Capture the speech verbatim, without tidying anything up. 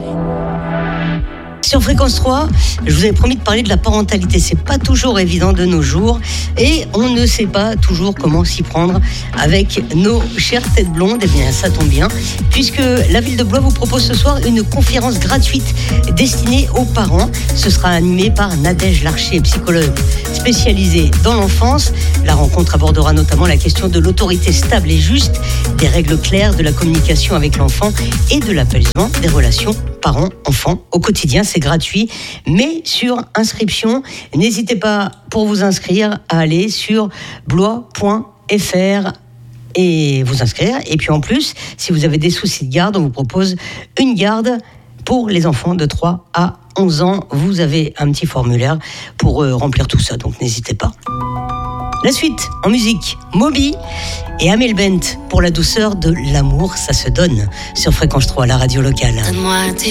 Sur Fréquence trois, je vous avais promis de parler de la parentalité. C'est pas toujours évident de nos jours et on ne sait pas toujours comment s'y prendre avec nos chères têtes blondes. Eh bien, ça tombe bien, puisque la ville de Blois vous propose ce soir une conférence gratuite destinée aux parents. Ce sera animé par Nadège Larcher, psychologue spécialisée dans l'enfance. La rencontre abordera notamment la question de l'autorité stable et juste, des règles claires de la communication avec l'enfant et de l'apaisement des relations parents-enfants au quotidien. C'est gratuit, mais sur inscription. N'hésitez pas, pour vous inscrire, à aller sur blois point f r et vous inscrire. Et puis en plus, si vous avez des soucis de garde, on vous propose une garde pour les enfants de trois à onze ans. Vous avez un petit formulaire pour euh, remplir tout ça, donc n'hésitez pas. La suite, en musique, Moby et Amel Bent pour la douceur de l'amour, ça se donne sur Fréquence trois, la radio locale. Donne-moi tes